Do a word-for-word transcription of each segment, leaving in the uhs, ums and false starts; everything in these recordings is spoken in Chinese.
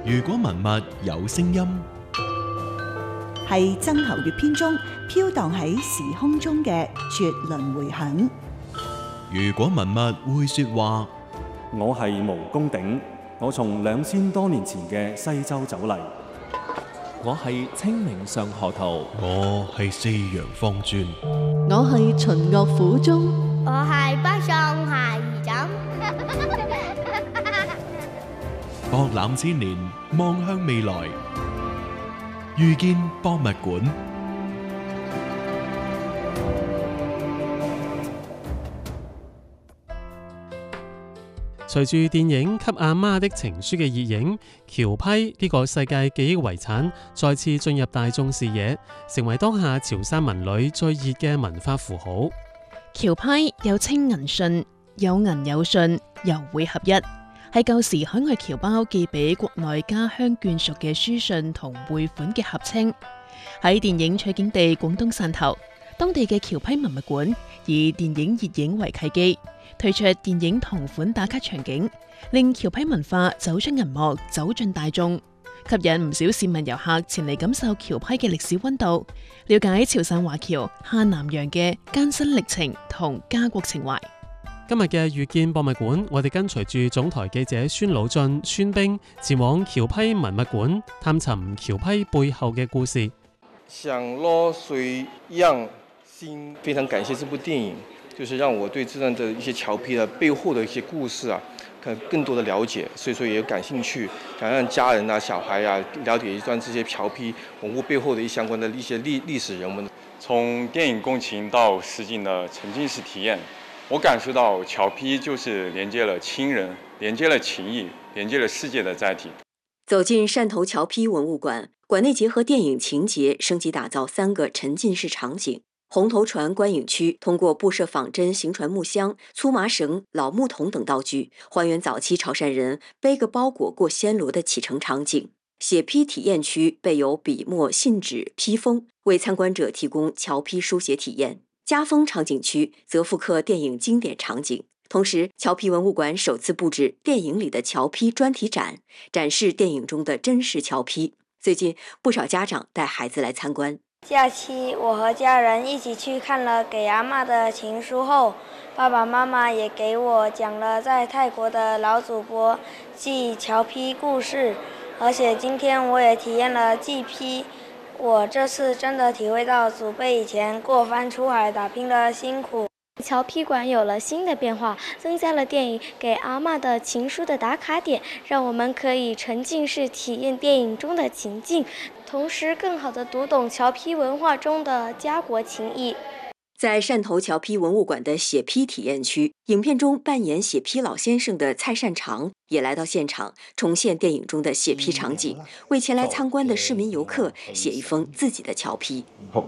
如果文物有聲音， 係曾侯乙編中飄蕩喺時空中嘅絕倫迴響。 如果文物會說話， 我係毛公鼎，我從兩千多年前嘅西周走嚟。 我係清明上河圖， 我係四陽方尊， 我係秦樂府中， 我係北宋孩兒枕。 博覽千年，望向未來，遇見博物館。 隨住電影《給阿媽的情書》嘅熱映，橋批呢個世界記憶遺產再次進入大眾視野，成為當下潮汕文旅最熱嘅文化符號。 橋批有稱銀信，有銀有信，又會合一，係舊時海外僑胞寄俾國內家鄉眷屬嘅書信同匯款嘅合稱。喺電影取景地廣東汕頭，當地嘅橋批文物館以電影熱映為契機，推出電影同款打卡場景，令橋批文化走出銀幕，走進大眾，吸引唔少市民遊客前嚟感受橋批嘅歷史溫度，了解潮汕華僑下南洋嘅艱辛歷程同家國情懷。 今日嘅遇見博物館，我哋跟隨住總台記者孫老俊、孫冰前往橋批文物館，探尋橋批背後嘅故事。 想落水漾心，非常感謝這部電影，就是讓我對這段的一些橋批的背後的一些故事啊，可更多的了解，所以說也有感興趣，想讓家人啊、小孩啊了解一段這些橋批文物背後的一相關的一些歷歷史人物。 從電影共情到實景的沉浸式體驗，我感受到橋批就是連接了親人、連接了情誼、連接了世界的載體。 走進汕頭橋批文物館，館內結合電影情節，升級打造三個沉浸式場景。紅頭船觀影區通過布設仿真行船木箱、粗麻繩、老木桶等道具，還原早期潮汕人背個包裹過暹羅的啟程場景。寫批體驗區備有筆墨、信紙、批封，為參觀者提供橋批書寫體驗。家風場景區則復刻電影經典場景。同時，橋批文物館首次佈置電影裡的橋批專題展，展示電影中的真實橋批。最近，不少家長帶孩子來參觀。 假期，我和家人一起去看了《給阿嬷的情書》後，爸爸媽媽也給我講了在泰國的老祖伯記橋批故事，而且今天我也體驗了記批。我這次真的體會到祖輩以前過番出海打拼的辛苦。 橋批館有了新的變化，增加了電影《給阿嬷的情書》的打卡點，讓我們可以沉浸式體驗電影中的情境，同時更好地讀懂橋批文化中的家國情誼。 在汕頭橋批文物館的寫批體驗區，影片中扮演寫批老先生的蔡善長也來到現場，重現電影中的寫批場景，為前來參觀的市民遊客寫一封自己的橋批。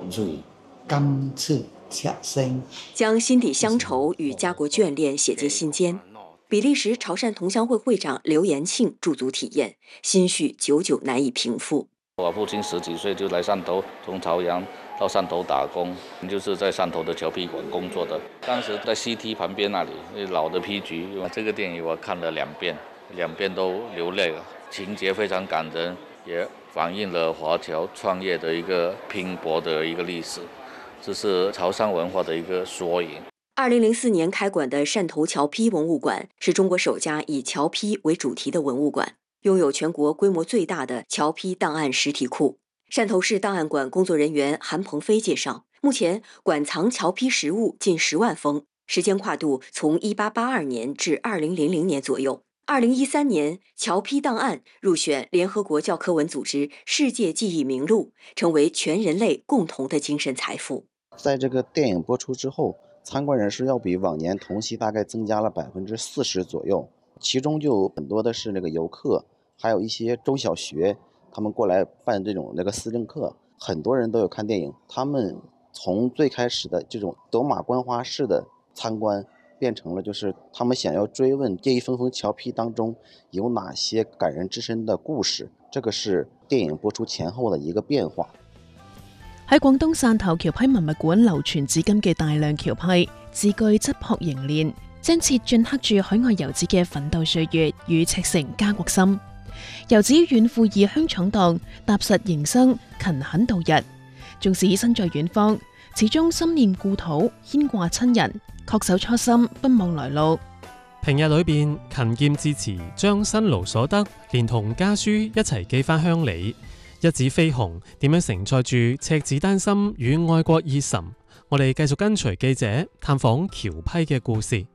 將心底鄉愁與家國眷戀寫進信笺。比利時潮汕同鄉會會長劉延慶駐足體驗，心緒久久難以平復。 我父親十幾歲就來汕頭，從潮陽到汕頭打工，就是在汕頭的橋批館工作的。當時在 C T 旁邊那裡，老的批局。這個電影我看了兩遍，兩遍都流淚了，情節非常感人，也反映了華僑創業的一個拼搏的一個歷史。這是潮汕文化的一個縮影。 二零零四年開館的汕頭橋批文物館是中國首家以橋批為主題的文物館，擁有全國規模最大的橋批檔案實體庫。汕頭市檔案館工作人員韓鵬飛介紹，目前館藏橋批實物近十萬封，時間跨度從一八八二年至二零零零年左右。二零一三年，橋批檔案入選聯合國教科文組織世界記憶名錄，成為全人類共同的精神財富。 在這個電影播出之後，參觀人數要比往年同期大概增加了百分之四十左右，其中就有很多的是那個遊客，還有一些中小學，他們過來辦這種那個思政課，很多人都有看電影。他們從最開始的這種走馬觀花式的參觀，變成了就是他們想要追問這一封封橋批當中有哪些感人至深的故事，這個是電影播出前後的一個變化。 喺廣東汕頭橋批文物館流傳至今嘅大量橋批，字句質樸凝練，真切鐫刻住海外游子嘅奮鬥歲月與赤誠家國心。 遊子遠赴異鄉闖蕩，踏實營生，勤懇度日。縱使身在遠方，始終心念故土，牽掛親人，恪守初心，不忘來路。 平日裏邊勤儉致辭，將辛勞所得連同家書一齊寄返鄉里。一紙飛鴻點樣承載住赤子丹心與愛國熱忱？我哋繼續跟隨記者探訪僑批嘅故事。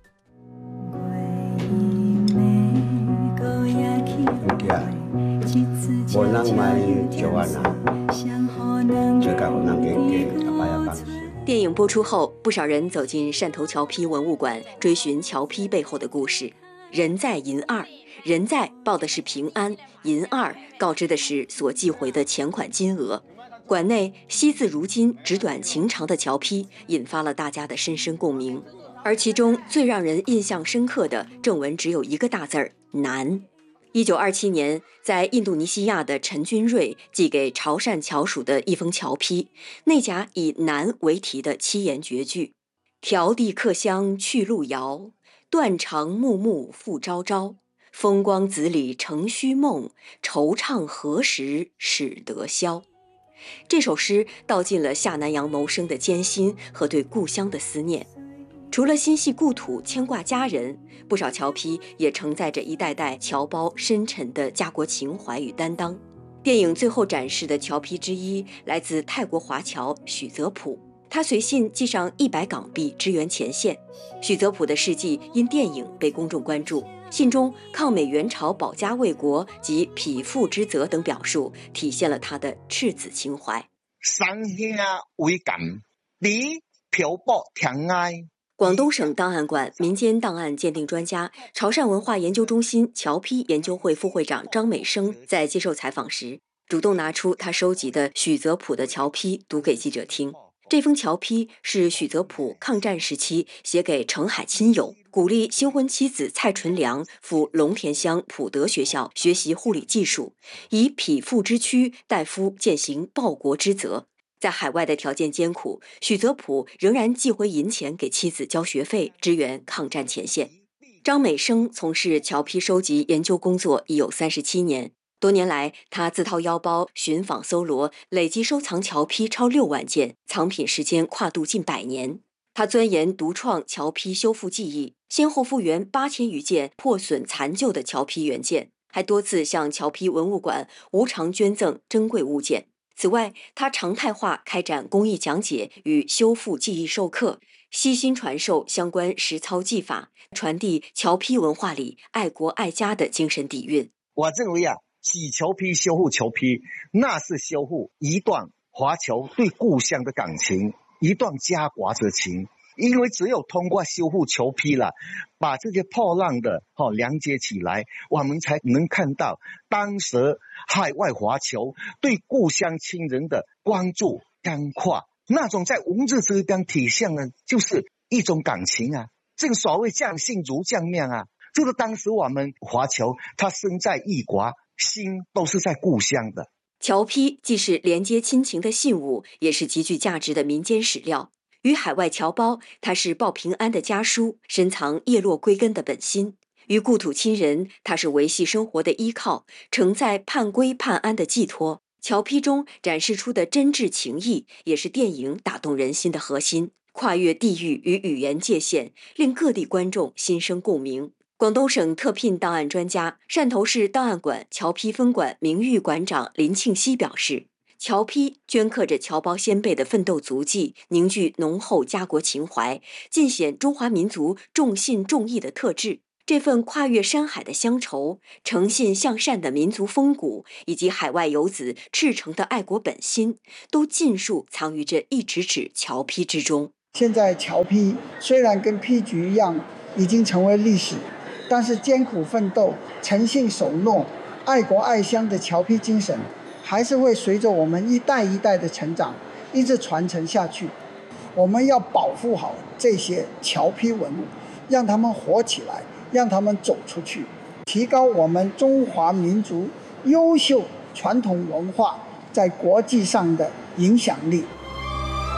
電影播出後，不少人走進汕頭僑批文物館，追尋僑批背後的故事。人在銀二，人在報的是平安，銀二告知的是所寄回的錢款金額。館內惜字如金、紙短情長的僑批引發了大家的深深共鳴，而其中最讓人印象深刻的正文只有一個大字兒“難”。一九二七年，在印度尼西亞的陳君瑞寄給潮汕僑屬的一封僑批，內夾以“難”為題的七言絕句：“迢遞客鄉去路遙，斷腸木木復朝朝。風光子裡成虛夢，惆悵何時始得消。”這首詩道盡了下南洋謀生的艱辛和對故鄉的思念。除了心繫故土、牽掛家人，不少僑批也承載着一代代僑胞深沉的家國情懷與擔當。電影最後展示的僑批之一來自泰國華僑許澤普，他隨信寄上一百港幣支援前線。許澤普的事跡因電影被公眾關注，信中抗美援朝、保家衛國及匹夫之責等表述，體現了他的赤子情懷。 三兄為感，你漂泊天涯。 廣東省檔案館民間檔案鑑定專家、潮汕文化研究中心僑批研究會副會長張美生在接受採訪時，主動拿出他收集的許澤普的僑批讀給記者聽。這封僑批是許澤普抗戰時期寫給澄海親友，鼓勵新婚妻子蔡純良赴龍田鄉普德學校學習護理技術，以匹夫之軀代夫踐行報國之責。在海外的條件艱苦，許澤普仍然寄回銀錢給妻子交學費，支援抗戰前線。張美生從事僑批收集研究工作已有三十七年，多年來他自掏腰包尋訪搜羅，累計收藏僑批超六萬件，藏品時間跨度近百年。他鑽研獨創僑批修復技藝，先後復原八千餘件破損殘舊的僑批原件，還多次向僑批文物館無償捐贈珍貴物件。此外，他常態化開展工藝講解與修復技藝授課，悉心傳授相關實操技法，傳遞僑批文化裡愛國愛家的精神底蘊。 我認為啊，洗僑批、修復僑批，那是修復一段華僑對故鄉的感情，一段家國之情。因為只有通過修復僑批了，把這些破爛的哈連接起來，我們才能看到當時海外華僑對故鄉親人的關注關懷，那種在文字之間體現的，就是一種感情啊。正所謂將信如將命啊，就是當時我們華僑他身在異國，心都是在故鄉的。 僑批既是連接親情的信物，也是極具價值的民間史料。與海外僑胞，它是報平安的家書，深藏葉落歸根的本心；與故土親人，它是維繫生活的依靠，承載盼歸盼安的寄託。僑批中展示出的真摯情誼，也是電影打動人心的核心，跨越地域與語言界限，令各地觀眾心生共鳴。廣東省特聘檔案專家、汕頭市檔案館僑批分館名譽館長林慶熙表示，僑批鐫刻着僑胞先輩的奮鬥足跡，凝聚濃厚家國情懷，盡顯中華民族重信重義的特質。這份跨越山海的鄉愁，誠信向善的民族風骨，以及海外游子赤誠的愛國本心，都盡數藏於這一紙紙僑批之中。 現在僑批雖然跟批局一樣已經成為歷史，但是艱苦奮鬥、誠信守諾、愛國愛鄉的僑批精神，還是會隨着我們一代一代的成長，一直傳承下去。我們要保護好這些僑批文物，讓他們活起來，讓他們走出去，提高我們中華民族優秀傳統文化在國際上的影響力。